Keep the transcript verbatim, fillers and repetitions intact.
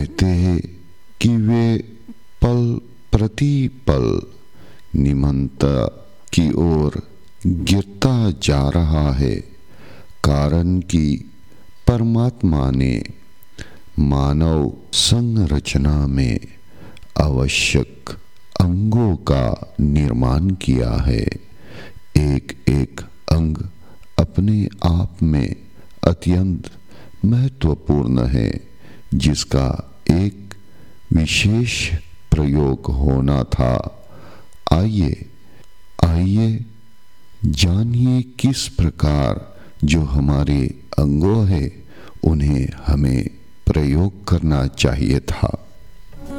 कहते हैं कि वे पल प्रति पल निमंता की ओर गिरता जा रहा है, कारण कि परमात्मा ने मानव संरचना में आवश्यक अंगों का निर्माण किया है। एक एक अंग अपने आप में अत्यंत महत्वपूर्ण है, जिसका एक विशेष प्रयोग होना था। आइए आइए जानिए किस प्रकार जो हमारे अंगों है उन्हें हमें प्रयोग करना चाहिए था।